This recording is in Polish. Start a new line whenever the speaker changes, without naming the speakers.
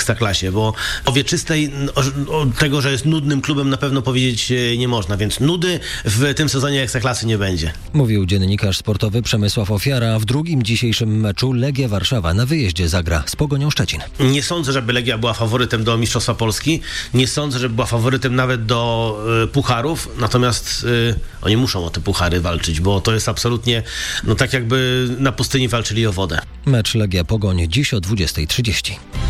Ekstraklasie, bo o Wieczystej tego, że jest nudnym klubem, na pewno powiedzieć nie można, więc nudy w tym sezonie Ekstraklasy nie będzie.
Mówił dziennikarz sportowy Przemysław Ofiara. W drugim dzisiejszym meczu Legia Warszawa na wyjeździe zagra z Pogonią Szczecin.
Nie sądzę, żeby Legia była faworytem do Mistrzostwa Polski. Nie sądzę, żeby była faworytem nawet do pucharów. Natomiast oni muszą o te puchary walczyć, bo to jest absolutnie tak jakby na pustyni walczyli o wodę.
Mecz Legia Pogoń dziś o 20:30.